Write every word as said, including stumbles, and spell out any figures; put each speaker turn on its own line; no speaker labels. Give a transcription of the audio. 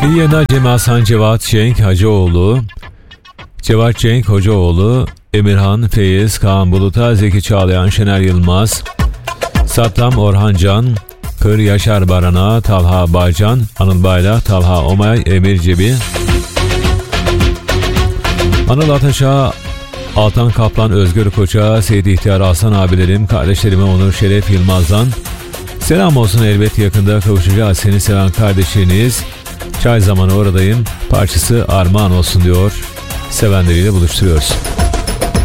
İlyana, Cem Hasan, Cevat Cenk Hacıoğlu, Cevat Cenk Hocaoğlu, Emirhan, Feyiz, Kaan Bulut'a, Zeki Çağlayan, Şener Yılmaz, Sattam, Orhan Can, Kır, Yaşar Baran'a, Talha Bağcan, Anıl Bayla, Talha Omay, Emir Cebi, Anıl Ataş'a, Altan Kaplan, Özgür Koç'a, Seyit İhtiyar, Aslan abilerim, kardeşlerime Onur Şeref Yılmaz'dan selam olsun, elbet yakında kavuşacağız, seni seven kardeşiniz. Çay zamanı oradayım parçası armağan olsun diyor, sevenleriyle buluşturuyoruz.